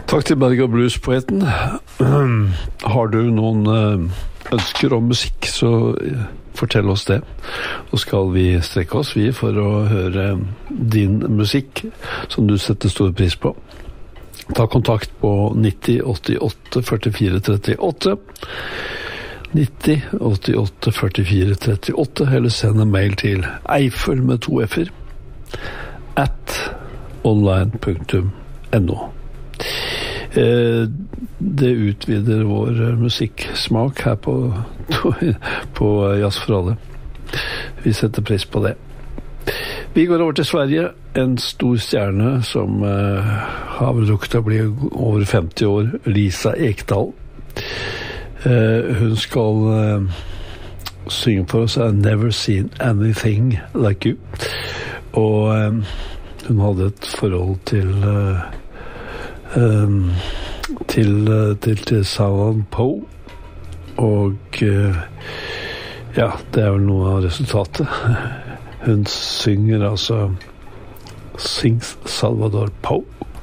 Takk til Berg og Blues-poeten. Har du noen ønsker om musikk, så fortell oss det. Så skal vi strekke oss for å høre din musikk, som du setter stor pris på. Ta kontakt på 90 88 44 38, 90 88 44 38, eller send en mail til Eiffel med 2 f-er @online.no. Det utvider vår musikksmak her på Jazz for alle. Vi setter pris på det. Vi går over til Sverige. En stor stjerne som har rukket å bli over 50 år, Lisa Ekdahl. Hun skal synge for oss I've Never Seen Anything Like You. Og hun hadde et forhold til Sawan Poe, og ja, det vel noe av resultatet. Hun synger Sings Salvador Poe.